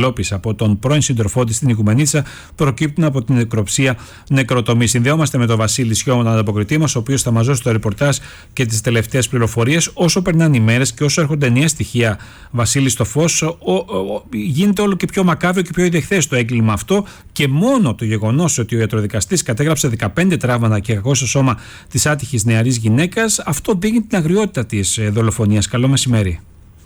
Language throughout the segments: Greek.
Αγγελόπης από τον πρώην σύντροφό της στην Οικουμενίτσα προκύπτουν από την νεκροψία νεκροτομή. Συνδεόμαστε με τον Βασίλη Σιώμα, τον ανταποκριτή μας, ο οποίος θα μας δώσει το ρεπορτάζ και τις τελευταίες πληροφορίες. Όσο περνάνε οι μέρες και όσο έρχονται νέα στοιχεία, Βασίλη, στο φως, γίνεται όλο και πιο μακάβριο και πιο ιδεχθές το έγκλημα αυτό, και μόνο το γεγονός ότι ο ιατροδικαστής κατέγραψε 15 τραύματα και κακό στο σώμα της άτυχης νεαρής γυναίκας, αυτό δείχνει την αγριότητα της δολοφονίας. Καλό μεσημέρι.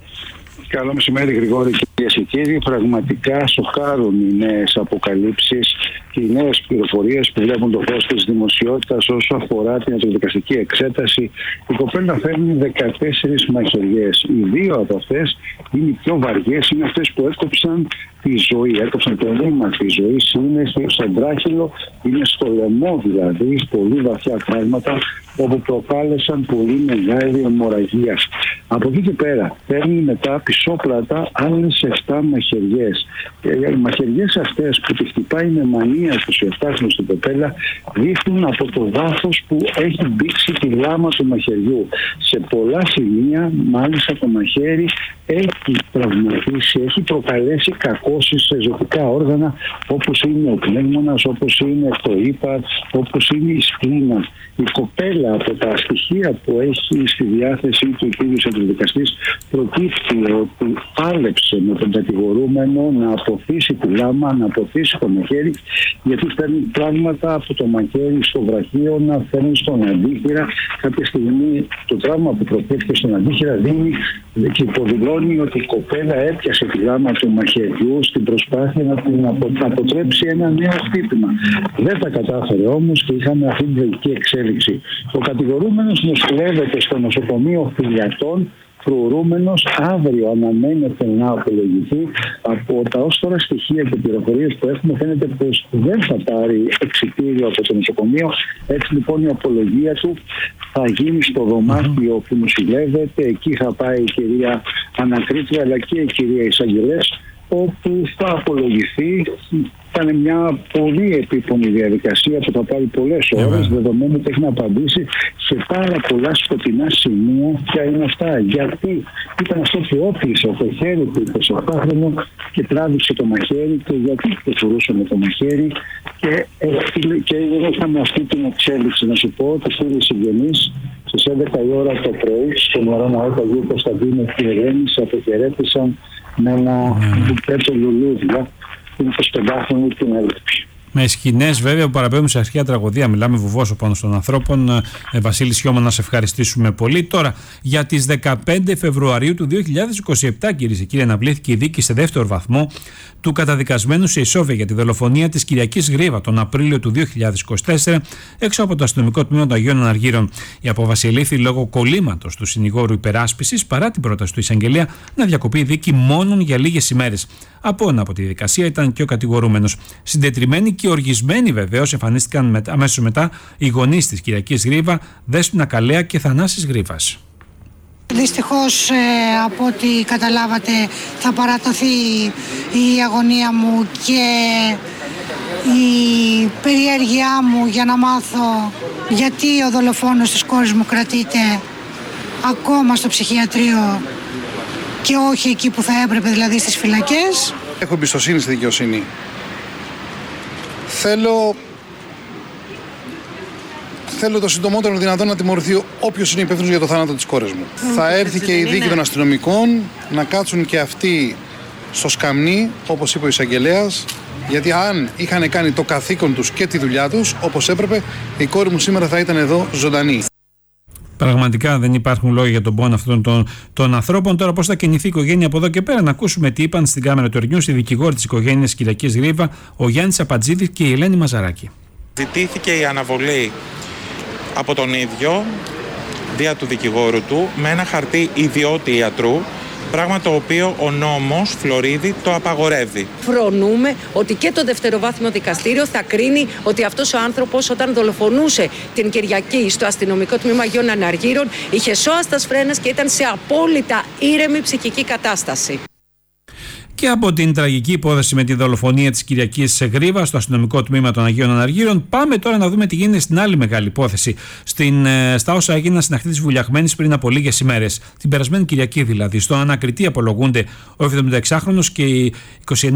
Καλό μεσημέρι, Γρηγόρη, κυρίες και κύριοι. Πραγματικά σοκάρουν οι νέες αποκαλύψεις και οι νέες πληροφορίες που βλέπουν το φως της δημοσιότητας όσο αφορά την ιατροδικαστική εξέταση. Η κοπέλα φέρνει 14 μαχαιριές. Οι 2 από αυτές είναι οι πιο βαριές, είναι αυτές που έκοψαν τη ζωή, έκοψαν το νήμα της ζωής. Είναι στο αντράχυλο, είναι στο λαιμό δηλαδή, πολύ βαθιά τραύματα, όπου προκάλεσαν πολύ μεγάλη αιμορραγία. Από εκεί και πέρα παίρνει μετά πισόπλατα άλλες 7 μαχαιριές. Οι μαχαιριές αυτές που τη χτυπάει με μανία στους 7χρονους στην κοπέλα δείχνουν από το βάθος που έχει μπήξει τη λάμα του μαχαιριού. Σε πολλά σημεία μάλιστα το μαχαίρι έχει τραυματίσει, έχει προκαλέσει κακώσεις σε ζωτικά όργανα όπως είναι ο πνεύμονας, όπως είναι το ύπαρ, όπως είναι η σπλήνα. Η κοπέλα, από τα στοιχεία που έχει στη διάθεση του ο κύριος ιατροδικαστής, προκύπτει ότι πάλεψε με τον κατηγορούμενο να αποθήσει τη λάμα, να αποθήσει το μαχαίρι, γιατί φέρνει πράγματα από το μαχαίρι στο βραχείο να φέρνει στον αντίχειρα. Κάποια στιγμή το τραύμα που προκύπτει στον αντίχειρα δίνει και υποδηλώνει ότι η κοπέλα έπιασε τη λάμα του μαχαιριού στην προσπάθεια να την αποτρέψει ένα νέο χτύπημα. Δεν τα κατάφερε όμως και είχαμε αυτή την τραγική εξέλιξη. Ο κατηγορούμενος νοσηλεύεται στο νοσοκομείο Φιλιατών, προωρούμενος, αύριο αναμένεται να απολογηθεί. Από τα ως τώρα στοιχεία και πληροφορίες που έχουμε φαίνεται πως δεν θα πάρει εξιτήριο από το νοσοκομείο. Έτσι λοιπόν η απολογία του θα γίνει στο δωμάτιο που νοσηλεύεται. Εκεί θα πάει η κυρία Ανακρίτρια αλλά και η κυρία Εισαγγελές, όπου θα απολογηθεί. Ήταν μια πολύ επίπονη διαδικασία που θα πάρει πολλές ώρες, δεδομένου ότι έχει να απαντήσει σε πάρα πολλά σκοτεινά σημεία. Ποια είναι αυτά, γιατί ήταν αυτό που όπλησε το χέρι του 28χρονου και τράβηξε το μαχαίρι και γιατί προχωρούσε με το μαχαίρι, και είχαμε αυτή την εξέλιξη. Να σου πω ότι οι συγγενείς στις 11 η ώρα το πρωί στον Μωρόνα Αγίου Κωνσταντίνου και Ελένης αποχαιρέτησαν με ένα μπουκέτο λουλούδια την 25χρονη την έλπη. Με σκηνές βέβαια που παραπέμπουν σε αρχαία τραγωδία. Μιλάμε βουβόσο πάνω των ανθρώπων. Βασίλη Σιώμα, να σε ευχαριστήσουμε πολύ. Τώρα, για τις 15 Φεβρουαρίου του 2027, κυρίες και κύριοι, αναβλήθηκε η δίκη σε δεύτερο βαθμό του καταδικασμένου σε ισόβια για τη δολοφονία της Κυριακής Γρίβα τον Απρίλιο του 2024 έξω από το αστυνομικό τμήμα των Αγίων Αναργύρων. Η απόφαση ελήφθη λόγω κολλήματος του συνηγόρου υπεράσπισης παρά την πρόταση του εισαγγελέα να διακοπεί η δίκη μόνον για λίγες ημέρες. Απόνα από τη δικασία ήταν και ο κατηγορούμενος. Συντετριμμένοι και οργισμένοι βεβαίως εμφανίστηκαν αμέσως μετά οι γονείς της Κυριακής Γρίβα, Δέσποινα Καλέα και Θανάσης Γρίβας. Δυστυχώς, από ό,τι καταλάβατε, θα παραταθεί η αγωνία μου και η περιέργειά μου για να μάθω γιατί ο δολοφόνος της κόρης μου κρατείται ακόμα στο ψυχιατρίο και όχι εκεί που θα έπρεπε, δηλαδή στις φυλακές. Έχω εμπιστοσύνη στη δικαιοσύνη. Θέλω το συντομότερο δυνατόν να τιμωρηθεί όποιος είναι υπεύθυνος για το θάνατο της κόρης μου. Θα έρθει και η δίκη των αστυνομικών να κάτσουν και αυτοί στο σκαμνί, όπως είπε ο εισαγγελέας, γιατί αν είχαν κάνει το καθήκον τους και τη δουλειά τους όπως έπρεπε, η κόρη μου σήμερα θα ήταν εδώ ζωντανή. Πραγματικά δεν υπάρχουν λόγια για τον πόνο αυτών των ανθρώπων. Τώρα, πώς θα κινηθεί η οικογένεια από εδώ και πέρα, να ακούσουμε τι είπαν στην κάμερα του Ερνιούς οι δικηγόροι της οικογένειας Κυριακής Γρίβα, ο Γιάννης Απατζίδης και η Ελένη Μαζαράκη. Ζητήθηκε η αναβολή από τον ίδιο, δια του δικηγόρου του, με ένα χαρτί ιδιώτη ιατρού, πράγμα το οποίο ο νόμος, Φλωρίδη, το απαγορεύει. Φρονούμε ότι και το δευτεροβάθμιο δικαστήριο θα κρίνει ότι αυτός ο άνθρωπος, όταν δολοφονούσε την Κυριακή στο αστυνομικό τμήμα Αγίων Αναργύρων, είχε σώαστας φρένας και ήταν σε απόλυτα ήρεμη ψυχική κατάσταση. Και από την τραγική υπόθεση με τη δολοφονία της Κυριακής Γρίβα στο αστυνομικό τμήμα των Αγίων Αναργύρων, πάμε τώρα να δούμε τι γίνεται στην άλλη μεγάλη υπόθεση. Στα όσα έγιναν στην ακτή της Βουλιαγμένης πριν από λίγες ημέρες. Την περασμένη Κυριακή δηλαδή. Στο ανακριτή απολογούνται ο 76χρονος και η 29